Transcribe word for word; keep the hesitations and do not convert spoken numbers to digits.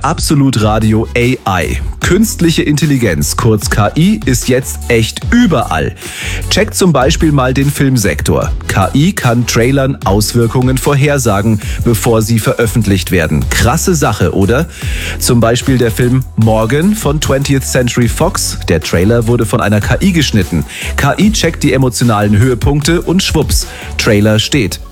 Absolut Radio A I. Künstliche Intelligenz, kurz K I, ist jetzt echt überall. Checkt zum Beispiel mal den Filmsektor. K I kann Trailern Auswirkungen vorhersagen, bevor sie veröffentlicht werden. Krasse Sache, oder? Zum Beispiel der Film Morgan von twentieth Century Fox. Der Trailer wurde von einer K I geschnitten. K I checkt die emotionalen Höhepunkte und schwupps, Trailer steht.